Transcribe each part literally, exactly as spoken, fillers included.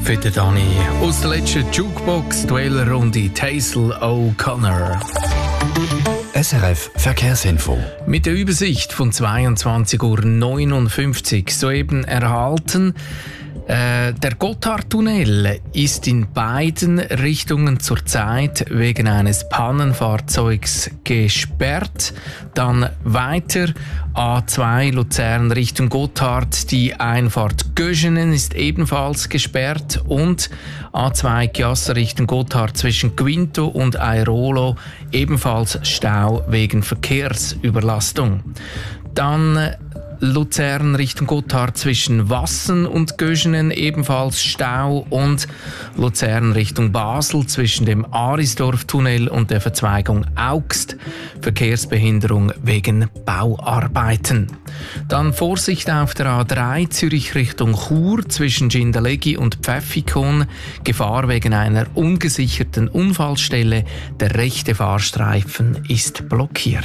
für den Dani. Aus der letzten Jukebox-Duellrunde Taisel O'Connor. S R F Verkehrsinfo. Mit der Übersicht von zweiundzwanzig Uhr neunundfünfzig soeben erhalten. Äh, der Gotthardtunnel ist in beiden Richtungen zurzeit wegen eines Pannenfahrzeugs gesperrt. Dann weiter A zwei Luzern Richtung Gotthard. Die Einfahrt Göschenen ist ebenfalls gesperrt und A zwei Chiasso Richtung Gotthard zwischen Quinto und Airolo ebenfalls Stau wegen Verkehrsüberlastung. Dann Luzern Richtung Gotthard zwischen Wassen und Göschenen ebenfalls Stau und Luzern Richtung Basel zwischen dem Arisdorf-Tunnel und der Verzweigung Augst Verkehrsbehinderung wegen Bauarbeiten. Dann Vorsicht auf der A drei Zürich Richtung Chur zwischen Schindellegi und Pfäffikon, Gefahr wegen einer ungesicherten Unfallstelle, der rechte Fahrstreifen ist blockiert.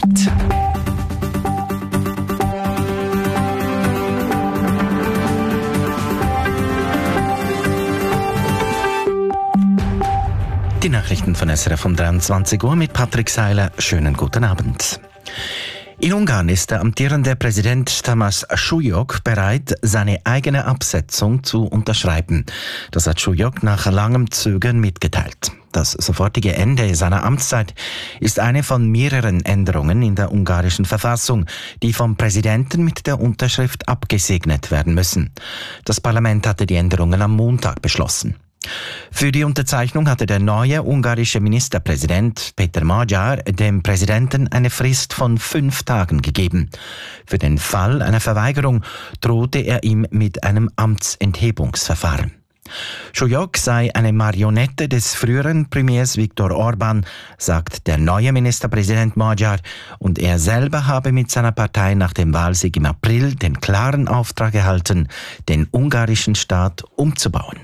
Die Nachrichten von S R F um dreiundzwanzig Uhr mit Patrick Seiler. Schönen guten Abend. In Ungarn ist der amtierende Präsident Tamás Súlyog bereit, seine eigene Absetzung zu unterschreiben. Das hat Súlyog nach langem Zögern mitgeteilt. Das sofortige Ende seiner Amtszeit ist eine von mehreren Änderungen in der ungarischen Verfassung, die vom Präsidenten mit der Unterschrift abgesegnet werden müssen. Das Parlament hatte die Änderungen am Montag beschlossen. Für die Unterzeichnung hatte der neue ungarische Ministerpräsident Péter Magyar dem Präsidenten eine Frist von fünf Tagen gegeben. Für den Fall einer Verweigerung drohte er ihm mit einem Amtsenthebungsverfahren. Súlyog sei eine Marionette des früheren Premiers Viktor Orbán, sagt der neue Ministerpräsident Magyar, und er selber habe mit seiner Partei nach dem Wahlsieg im April den klaren Auftrag erhalten, den ungarischen Staat umzubauen.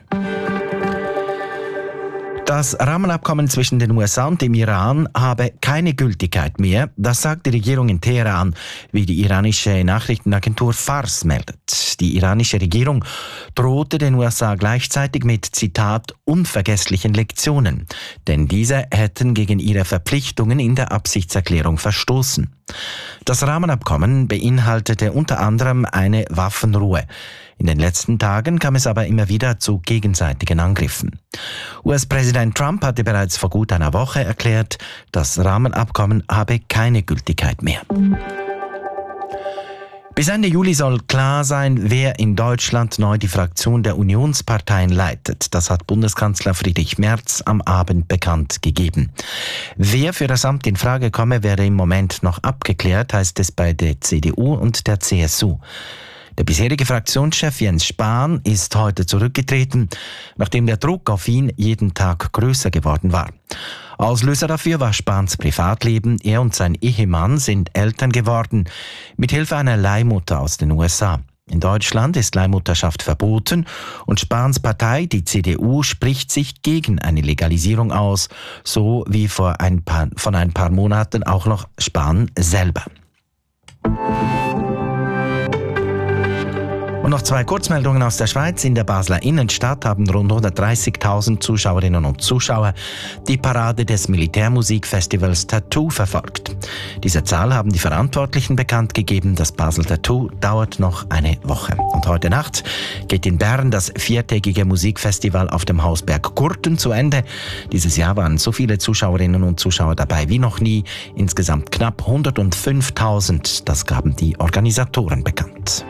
Das Rahmenabkommen zwischen den U S A und dem Iran habe keine Gültigkeit mehr, das sagt die Regierung in Teheran, wie die iranische Nachrichtenagentur Fars meldet. Die iranische Regierung drohte den U S A gleichzeitig mit, Zitat, unvergesslichen Lektionen, denn diese hätten gegen ihre Verpflichtungen in der Absichtserklärung verstoßen. Das Rahmenabkommen beinhaltete unter anderem eine Waffenruhe. In den letzten Tagen kam es aber immer wieder zu gegenseitigen Angriffen. U S-Präsident Trump hatte bereits vor gut einer Woche erklärt, das Rahmenabkommen habe keine Gültigkeit mehr. Bis Ende Juli soll klar sein, wer in Deutschland neu die Fraktion der Unionsparteien leitet. Das hat Bundeskanzler Friedrich Merz am Abend bekannt gegeben. Wer für das Amt in Frage komme, werde im Moment noch abgeklärt, heißt es bei der C D U und der C S U. Der bisherige Fraktionschef Jens Spahn ist heute zurückgetreten, nachdem der Druck auf ihn jeden Tag größer geworden war. Auslöser dafür war Spahns Privatleben. Er und sein Ehemann sind Eltern geworden, mithilfe einer Leihmutter aus den U S A. In Deutschland ist Leihmutterschaft verboten und Spahns Partei, die C D U, spricht sich gegen eine Legalisierung aus, so wie vor ein paar, von ein paar Monaten auch noch Spahn selber. Und noch zwei Kurzmeldungen aus der Schweiz. In der Basler Innenstadt haben rund hundertdreißigtausend Zuschauerinnen und Zuschauer die Parade des Militärmusikfestivals Tattoo verfolgt. Diese Zahl haben die Verantwortlichen bekannt gegeben. Das Basel Tattoo dauert noch eine Woche. Und heute Nacht geht in Bern das viertägige Musikfestival auf dem Hausberg Gurten zu Ende. Dieses Jahr waren so viele Zuschauerinnen und Zuschauer dabei wie noch nie. Insgesamt knapp hundertfünftausend. Das gaben die Organisatoren bekannt.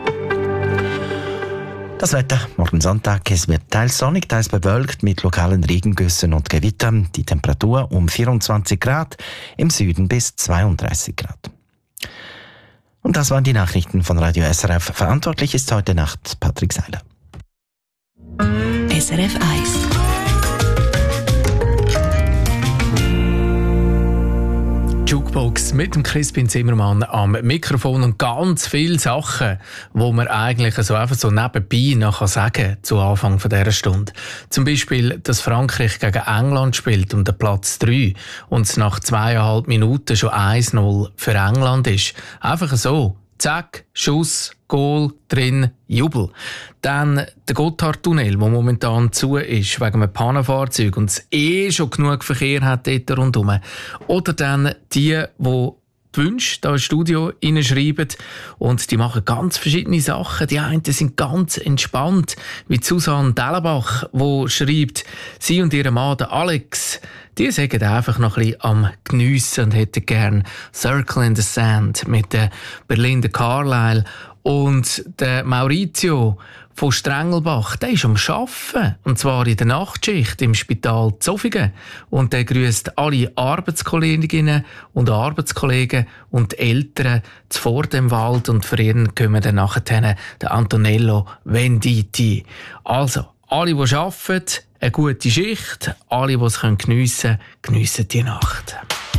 Das Wetter, morgen Sonntag, es wird teils sonnig, teils bewölkt mit lokalen Regengüssen und Gewittern. Die Temperatur um vierundzwanzig Grad, im Süden bis zweiunddreißig Grad. Und das waren die Nachrichten von Radio S R F. Verantwortlich ist heute Nacht Patrick Seiler. S R F eins. Jukebox mit dem Crispin Zimmermann am Mikrofon und ganz viele Sachen, wo man eigentlich so einfach so nebenbei noch sagen kann zu Anfang von dieser Stunde. Zum Beispiel, dass Frankreich gegen England spielt um den Platz drei und es nach zweieinhalb Minuten schon eins null für England ist. Einfach so. Zack, Schuss, Goal drin, Jubel. Dann der Gotthardtunnel, der momentan zu ist, wegen einem Pannenfahrzeug und es eh schon genug Verkehr hat dort rundherum. Oder dann die, die die Wünsche hier ins Studio hineinschreiben und die machen ganz verschiedene Sachen. Die einen sind ganz entspannt, wie Susanne Dellenbach, die schreibt, sie und ihr Mann, der Alex, die sagen einfach noch ein bisschen am Geniessen und hätten gern Circle in the Sand mit der Berlinde Carlisle. Und der Maurizio von Strengelbach, der ist am Arbeiten. Und zwar in der Nachtschicht im Spital Zofingen. Und der grüßt alle Arbeitskolleginnen und Arbeitskollegen und die Eltern zuvor dem Wald. Und für ihn kommen dann nachher der Antonello Venditti. Also, alle, die arbeiten, eine gute Schicht. Alle, die es geniessen können, geniessen die Nacht.